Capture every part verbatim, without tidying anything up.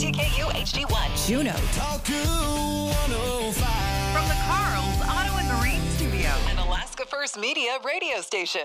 T K U H D one. Juno. Taku one oh five. From the Carl's Auto and Marine Studio. An Alaska First Media radio station.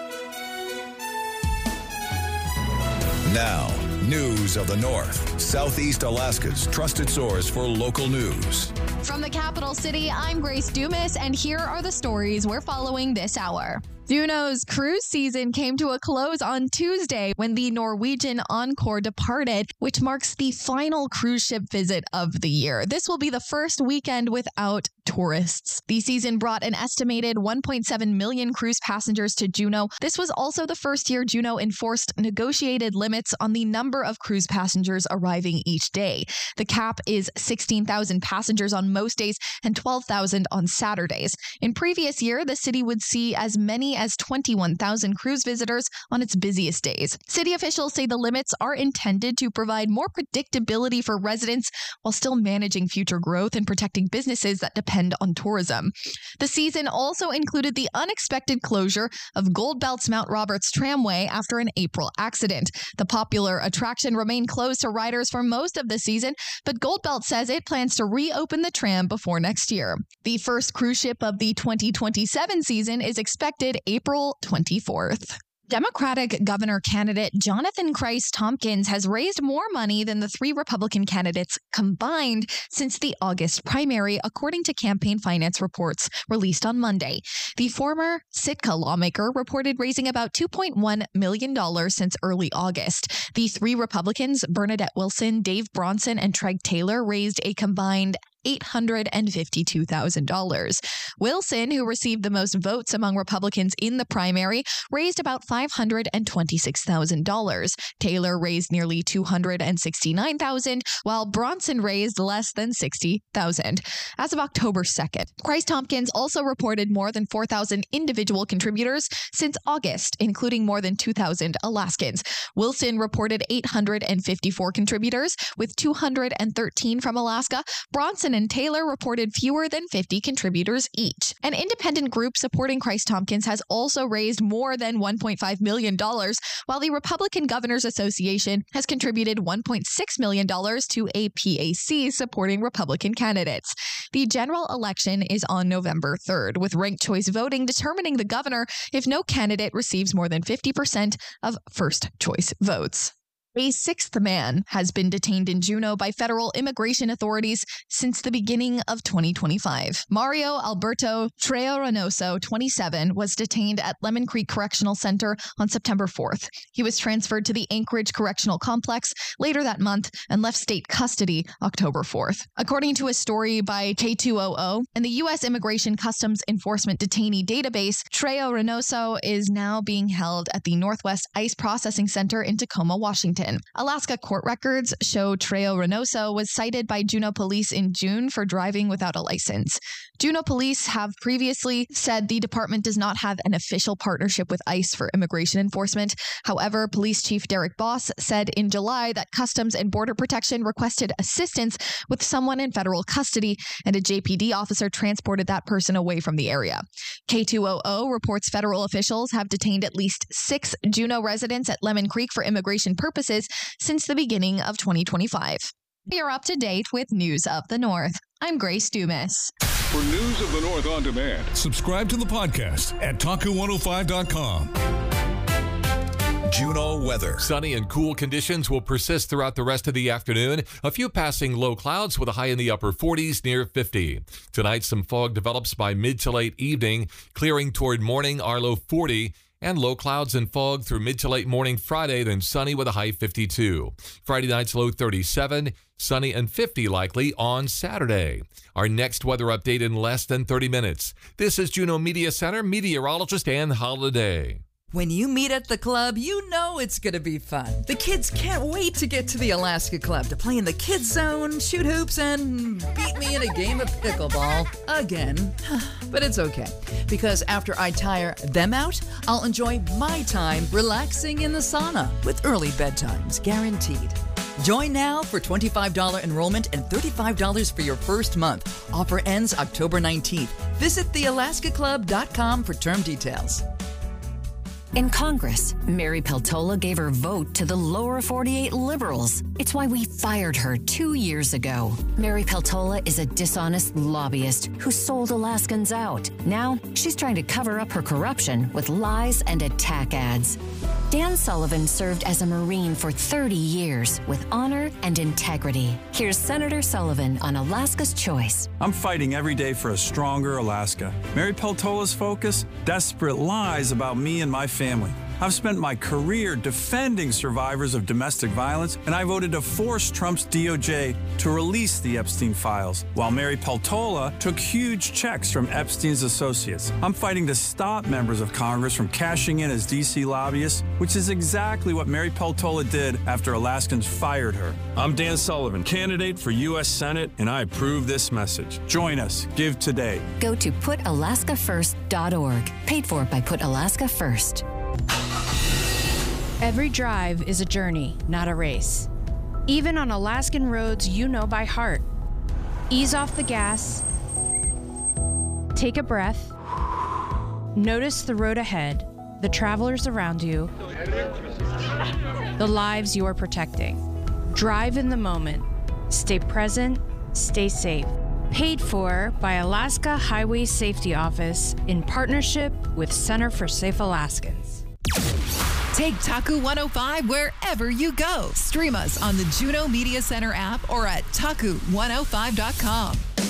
Now, news of the North, Southeast Alaska's trusted source for local news. From the capital city, I'm Grace Dumas, and here are the stories we're following this hour. Juno's cruise season came to a close on Tuesday when the Norwegian Encore departed, which marks the final cruise ship visit of the year. This will be the first weekend without tourists. The season brought an estimated one point seven million cruise passengers to Juneau. This was also the first year Juneau enforced negotiated limits on the number of cruise passengers arriving each day. The cap is sixteen thousand passengers on most days and twelve thousand on Saturdays. In previous year, the city would see as many as twenty-one thousand cruise visitors on its busiest days. City officials say the limits are intended to provide more predictability for residents while still managing future growth and protecting businesses that depend on tourism. The season also included the unexpected closure of Gold Belt's Mount Roberts Tramway after an April accident. The popular attraction remained closed to riders for most of the season, but Gold Belt says it plans to reopen the tram before next year. The first cruise ship of the twenty twenty-seven season is expected April twenty-fourth. Democratic governor candidate Jonathan Christ-Tompkins has raised more money than the three Republican candidates combined since the August primary, according to campaign finance reports released on Monday. The former Sitka lawmaker reported raising about two point one million dollars since early August. The three Republicans, Bernadette Wilson, Dave Bronson, and Treg Taylor, raised a combined eight hundred fifty-two thousand dollars. Wilson, who received the most votes among Republicans in the primary, raised about five hundred twenty-six thousand dollars. Taylor raised nearly two hundred sixty-nine thousand dollars, while Bronson raised less than sixty thousand dollars. As of October second, Christ-Tompkins also reported more than four thousand individual contributors since August, including more than two thousand Alaskans. Wilson reported eight hundred fifty-four contributors, with two hundred thirteen from Alaska. Bronson and Taylor reported fewer than fifty contributors each. An independent group supporting Christ-Tompkins has also raised more than one point five million dollars, while the Republican Governors Association has contributed one point six million dollars to a P A C supporting Republican candidates. The general election is on November third, with ranked choice voting determining the governor if no candidate receives more than fifty percent of first choice votes. A sixth man has been detained in Juneau by federal immigration authorities since the beginning of twenty twenty-five. Mario Alberto Trejo Reynoso, twenty-seven, was detained at Lemon Creek Correctional Center on September fourth. He was transferred to the Anchorage Correctional Complex later that month and left state custody October fourth. According to a story by K two O O and the U S Immigration Customs Enforcement Detainee Database, Trejo Reynoso is now being held at the Northwest ICE Processing Center in Tacoma, Washington. Alaska court records show Trejo Reynoso was cited by Juneau Police in June for driving without a license. Juneau Police have previously said the department does not have an official partnership with ICE for immigration enforcement. However, Police Chief Derek Boss said in July that Customs and Border Protection requested assistance with someone in federal custody, and a J P D officer transported that person away from the area. K two O O reports federal officials have detained at least six Juneau residents at Lemon Creek for immigration purposes since the beginning of twenty twenty-five. You're up to date with News of the North. I'm Grace Dumas. For News of the North on demand, subscribe to the podcast at taku one oh five dot com. Juneau weather. Sunny and cool conditions will persist throughout the rest of the afternoon. A few passing low clouds with a high in the upper forties near fifty. Tonight, some fog develops by mid to late evening, clearing toward morning, our low forty. And low clouds and fog through mid to late morning Friday, then sunny with a high fifty-two. Friday night's low thirty-seven, sunny and fifty likely on Saturday. Our next weather update in less than thirty minutes. This is Juneau Media Center meteorologist Ann Holiday. When you meet at the club, you know it's going to be fun. The kids can't wait to get to the Alaska Club to play in the kids zone, shoot hoops, and beat me in a game of pickleball again. But it's okay, because after I tire them out, I'll enjoy my time relaxing in the sauna with early bedtimes guaranteed. Join now for twenty-five dollars enrollment and thirty-five dollars for your first month. Offer ends October nineteenth. Visit the alaska club dot com for term details. In Congress, Mary Peltola gave her vote to the lower forty-eight liberals. It's why we fired her two years ago. Mary Peltola is a dishonest lobbyist who sold Alaskans out. Now, she's trying to cover up her corruption with lies and attack ads. Dan Sullivan served as a Marine for thirty years with honor and integrity. Here's Senator Sullivan on Alaska's Choice. I'm fighting every day for a stronger Alaska. Mary Peltola's focus? Desperate lies about me and my family. I've spent my career defending survivors of domestic violence, and I voted to force Trump's D O J to release the Epstein files, while Mary Peltola took huge checks from Epstein's associates. I'm fighting to stop members of Congress from cashing in as D C lobbyists, which is exactly what Mary Peltola did after Alaskans fired her. I'm Dan Sullivan, candidate for U S Senate, and I approve this message. Join us. Give today. Go to put alaska first dot org. Paid for by Put Alaska First. Every drive is a journey, not a race. Even on Alaskan roads you know by heart. Ease off the gas. Take a breath. Notice the road ahead, the travelers around you, the lives you are protecting. Drive in the moment. Stay present. Stay safe. Paid for by Alaska Highway Safety Office in partnership with Center for Safe Alaskans. Take Taku one oh five wherever you go. Stream us on the Juno Media Center app or at taku one oh five dot com.